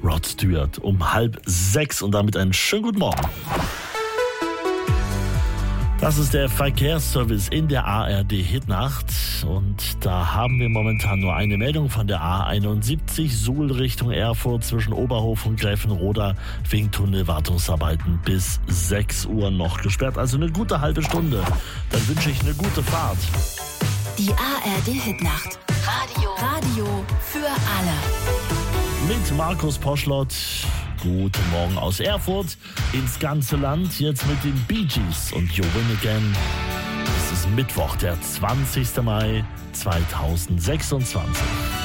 Rod Stewart um 5:30 und damit einen schönen guten Morgen. Das ist der Verkehrsservice in der ARD Hitnacht und da haben wir momentan nur eine Meldung von der A71 Suhl Richtung Erfurt zwischen Oberhof und Gräfenroda wegen Tunnelwartungsarbeiten bis 6 Uhr noch gesperrt, also eine gute halbe Stunde. Dann wünsche ich eine gute Fahrt. Die ARD Hitnacht. Radio für alle. Mit Markus Poschlott. Guten Morgen aus Erfurt ins ganze Land. Jetzt mit den Bee Gees und You Win Again. Es ist Mittwoch, der 20. Mai 2026.